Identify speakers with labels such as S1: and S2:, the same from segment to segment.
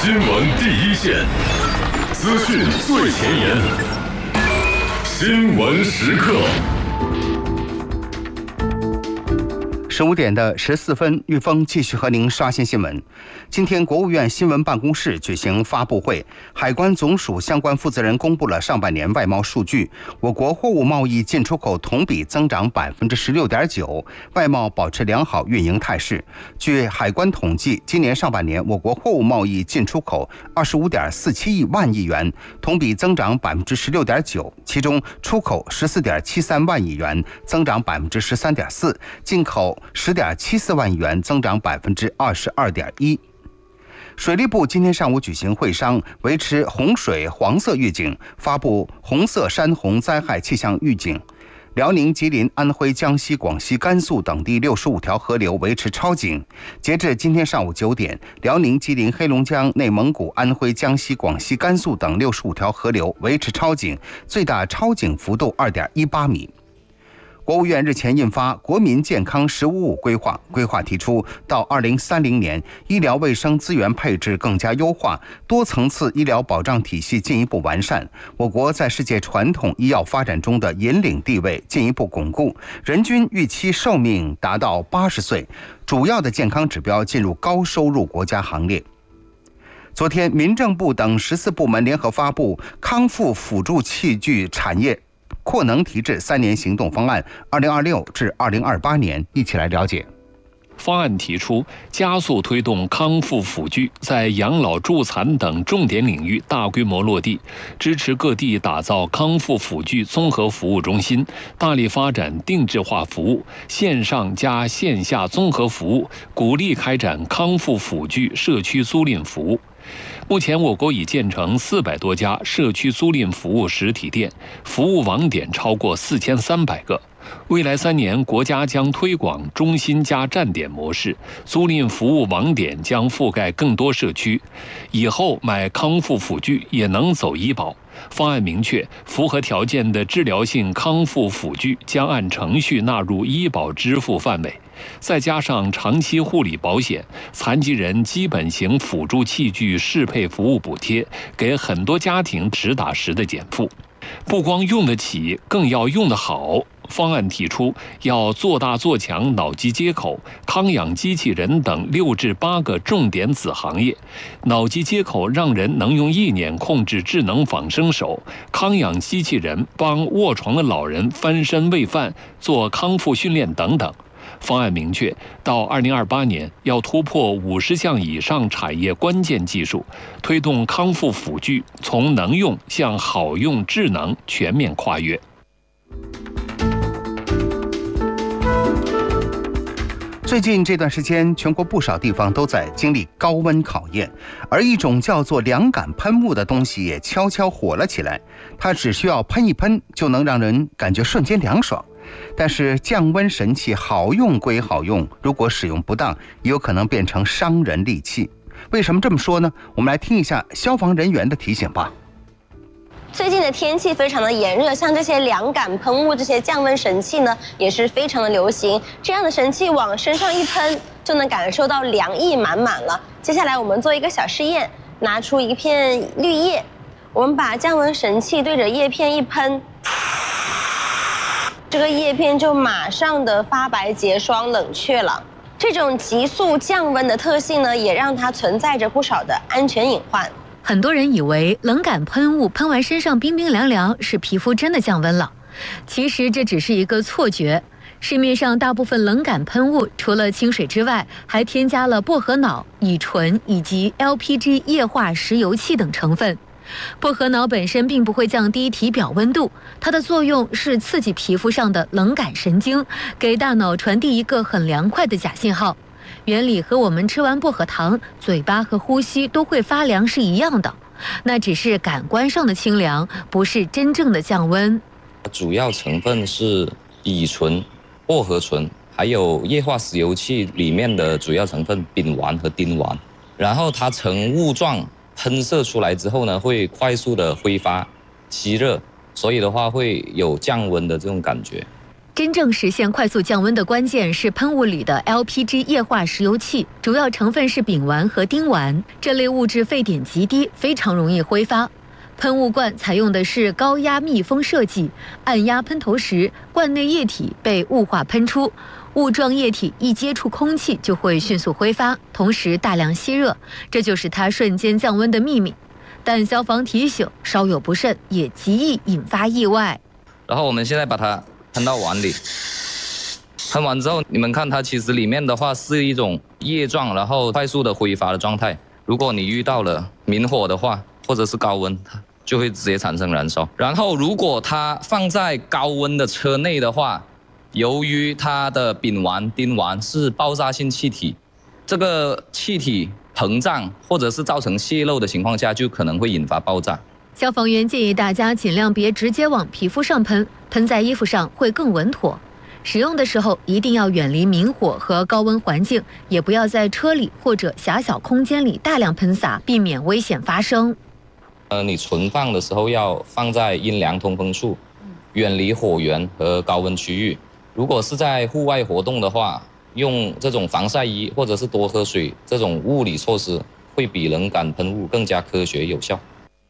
S1: 新闻第一线，资讯最前沿，新闻时刻。
S2: 15点的14分，玉峰继续和您刷新新闻。今天，国务院新闻办公室举行发布会，海关总署相关负责人公布了上半年外贸数据。我国货物贸易进出口同比增长16.9%，外贸保持良好运营态势。据海关统计，今年上半年我国货物贸易进出口25.47万亿元，同比增长16.9%，其中出口14.73万亿元，增长13.4%，进口10.74万亿元，增长22.1%。水利部今天上午举行会商，维持洪水黄色预警，发布红色山洪灾害气象预警。辽宁、吉林、安徽、江西、广西、甘肃等地65条河流维持超警。截至今天上午9点，辽宁、吉林、黑龙江、内蒙古、安徽、江西、广西、甘肃等65条河流维持超警，最大超警幅度2.18米。国务院日前印发《国民健康“十五五”规划》，规划提出，到2030年，医疗卫生资源配置更加优化，多层次医疗保障体系进一步完善，我国在世界传统医药发展中的引领地位进一步巩固，人均预期寿命达到80岁，主要的健康指标进入高收入国家行列。昨天，民政部等14部门联合发布康复辅助器具产业扩能提质3年行动方案，2026至2028年，一起来了解。
S3: 方案提出，加速推动康复辅具在养老助残等重点领域大规模落地，支持各地打造康复辅具综合服务中心，大力发展定制化服务，线上加线下综合服务，鼓励开展康复辅具社区租赁服务。目前，我国已建成400多家社区租赁服务实体店，服务网点超过4300个。未来3年，国家将推广中心加站点模式，租赁服务网点将覆盖更多社区。以后买康复辅具也能走医保。方案明确，符合条件的治疗性康复辅具将按程序纳入医保支付范围。再加上长期护理保险、残疾人基本型辅助器具适配服务补贴，给很多家庭实打实的减负。不光用得起，更要用得好。方案提出，要做大做强脑机接口、康养机器人等6至8个重点子行业。脑机接口让人能用意念控制智能仿生手，康养机器人帮卧床的老人翻身喂饭、做康复训练等等。方案明确，到2028年要突破50项以上产业关键技术，推动康复辅具从能用向好用智能全面跨越。
S2: 最近这段时间，全国不少地方都在经历高温考验，而一种叫做凉感喷雾的东西也悄悄火了起来。它只需要喷一喷，就能让人感觉瞬间凉爽。但是降温神器好用归好用，如果使用不当，也有可能变成伤人利器。为什么这么说呢？我们来听一下消防人员的提醒吧。
S4: 最近的天气非常的炎热，像这些凉感喷雾、这些降温神器呢，也是非常的流行。这样的神器往身上一喷，就能感受到凉意满满了。接下来我们做一个小试验，拿出一片绿叶，我们把降温神器对着叶片一喷，这个叶片就马上的发白结霜冷却了。这种急速降温的特性呢，也让它存在着不少的安全隐患。
S5: 很多人以为冷感喷雾喷完身上冰冰凉凉，是皮肤真的降温了。其实这只是一个错觉。市面上大部分冷感喷雾除了清水之外，还添加了薄荷脑、乙醇以及 LPG 液化石油气等成分。薄荷脑本身并不会降低体表温度，它的作用是刺激皮肤上的冷感神经，给大脑传递一个很凉快的假信号。原理和我们吃完薄荷糖，嘴巴和呼吸都会发凉是一样的，那只是感官上的清凉，不是真正的降温。
S6: 主要成分是乙醇、薄荷醇，还有液化石油气里面的主要成分丙烷和丁烷。然后它呈雾状喷射出来之后呢，会快速的挥发吸热，所以的话会有降温的这种感觉。
S5: 真正实现快速降温的关键是喷雾里的 LPG 液化石油气，主要成分是丙烷和丁烷，这类物质沸点极低，非常容易挥发。喷雾罐采用的是高压密封设计，按压喷头时，罐内液体被雾化喷出，雾状液体一接触空气就会迅速挥发，同时大量吸热，这就是它瞬间降温的秘密。但消防提醒，稍有不慎也极易引发意外。
S6: 然后我们现在把它喷到碗里，喷完之后，你们看它其实里面的话是一种液状，然后快速的挥发的状态。如果你遇到了明火的话，或者是高温，它就会直接产生燃烧。然后如果它放在高温的车内的话，由于它的丙烷、丁烷是爆炸性气体，这个气体膨胀或者是造成泄漏的情况下，就可能会引发爆炸。
S5: 消防员建议大家尽量别直接往皮肤上喷，喷在衣服上会更稳妥。使用的时候一定要远离明火和高温环境，也不要在车里或者狭小空间里大量喷洒，避免危险发生。
S6: 你存放的时候要放在阴凉通风处，远离火源和高温区域。如果是在户外活动的话，用这种防晒衣或者是多喝水这种物理措施，会比冷感喷雾更加科学有效。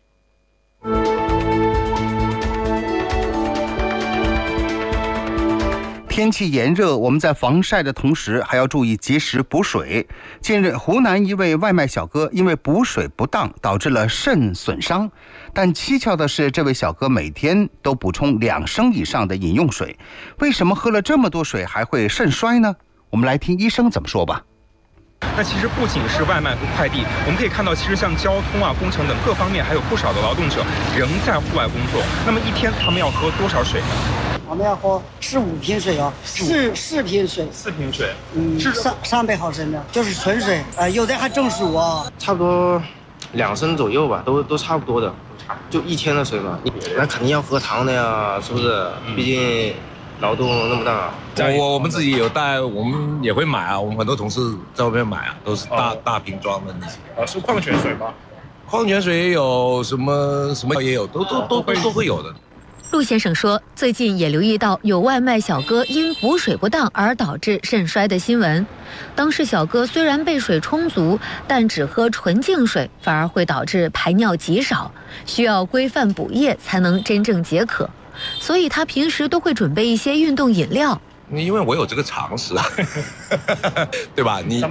S2: 天气炎热，我们在防晒的同时还要注意及时补水。近日，湖南一位外卖小哥因为补水不当导致了肾损伤，但蹊跷的是，这位小哥每天都补充2升以上的饮用水，为什么喝了这么多水还会肾衰呢？我们来听医生怎么说吧。
S7: 那其实不仅是外卖和快递，我们可以看到，其实像交通啊、工程等各方面，还有不少的劳动者仍在户外工作。那么一天他们要喝多少水呢？
S8: 我们要喝15瓶水哦，4瓶水
S7: ，4瓶水，
S8: 是300毫升的，就是纯水，有的还中暑哦。
S9: 差不多2升左右吧，都差不多的，就一天的水嘛，那肯定要喝汤的呀，是不是？毕竟劳动那么大。
S10: 我们自己有带，我们也会买啊，我们很多同事在外面买啊，都是大瓶装的那些。
S7: 是矿泉水吗？
S10: 矿泉水也有，什么也有，都会有的。
S5: 陆先生说，最近也留意到有外卖小哥因补水不当而导致肾衰的新闻。当事小哥虽然备水充足，但只喝纯净水反而会导致排尿极少，需要规范补液才能真正解渴。所以他平时都会准备一些运动饮料。
S10: 因为我有这个常识啊，对吧？你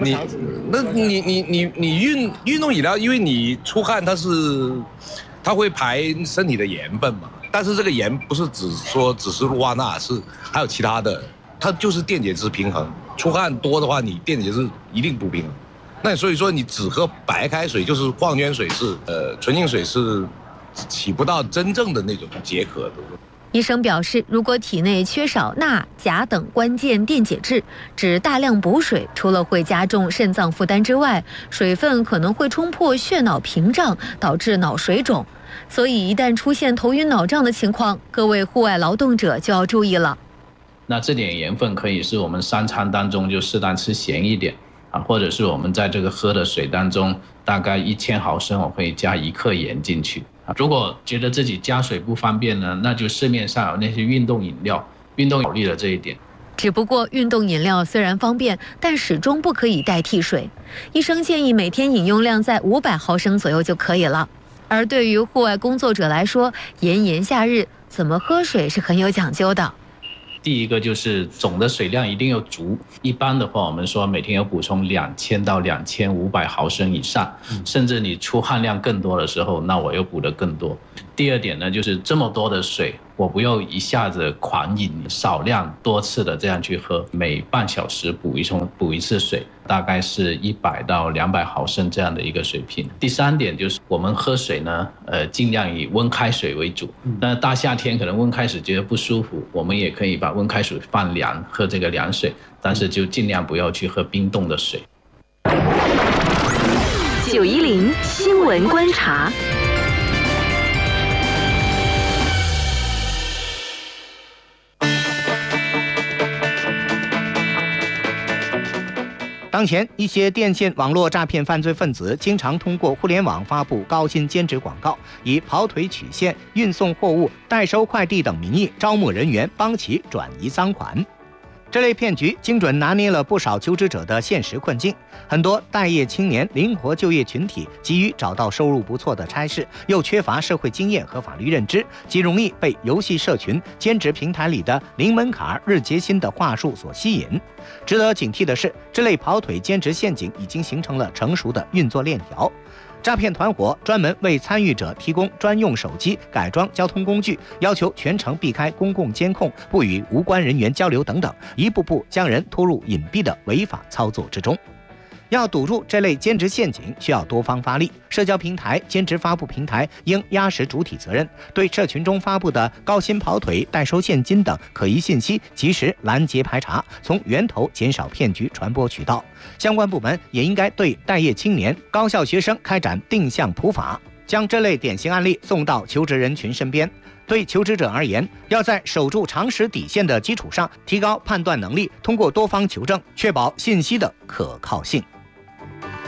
S10: 运动饮料，因为你出汗，它会排身体的盐分嘛。但是这个盐不是只是氯化钠，是还有其他的，它就是电解质平衡。出汗多的话，你电解质一定不平衡。那所以说你只喝白开水，就是矿泉水纯净水是起不到真正的那种解渴的。
S5: 医生表示，如果体内缺少钠、钾等关键电解质，只大量补水，除了会加重肾脏负担之外，水分可能会冲破血脑屏障，导致脑水肿。所以一旦出现头晕脑胀的情况，各位户外劳动者就要注意了。
S11: 那这点盐分可以是我们3餐当中就适当吃咸一点啊，或者是我们在这个喝的水当中，大概1000毫升我会加1克盐进去。如果觉得自己加水不方便呢，那就市面上有那些运动饮料，运动考虑了这一点。
S5: 只不过运动饮料虽然方便，但始终不可以代替水。医生建议每天饮用量在500毫升左右就可以了。而对于户外工作者来说，炎炎夏日怎么喝水是很有讲究的。
S11: 第一个就是总的水量一定要足，一般的话我们说每天要补充2000到2500毫升以上，甚至你出汗量更多的时候，那我又补得更多。第二点呢，就是这么多的水，我不要一下子狂饮，少量多次的这样去喝，每半小时补一次水，大概是100到200毫升这样的一个水平。第三点就是我们喝水呢，尽量以温开水为主。那大夏天可能温开水觉得不舒服，我们也可以把温开水放凉，喝这个凉水，但是就尽量不要去喝冰冻的水。
S5: 910新闻观察。
S12: 当前，一些电信网络诈骗犯罪分子经常通过互联网发布高薪兼职广告，以跑腿取现、运送货物、代收快递等名义招募人员，帮其转移赃款。这类骗局精准拿捏了不少求职者的现实困境。很多待业青年、灵活就业群体急于找到收入不错的差事，又缺乏社会经验和法律认知，极容易被游戏社群、兼职平台里的零门槛、日结薪的话术所吸引。值得警惕的是，这类跑腿兼职陷阱已经形成了成熟的运作链条。诈骗团伙专门为参与者提供专用手机、改装交通工具，要求全程避开公共监控，不与无关人员交流等等，一步步将人拖入隐蔽的违法操作之中。要堵住这类兼职陷阱，需要多方发力。社交平台、兼职发布平台应压实主体责任，对社群中发布的高薪跑腿、代收现金等可疑信息及时拦截排查，从源头减少骗局传播渠道。相关部门也应该对待业青年、高校学生开展定向普法，将这类典型案例送到求职人群身边。对求职者而言，要在守住常识底线的基础上，提高判断能力，通过多方求证，确保信息的可靠性。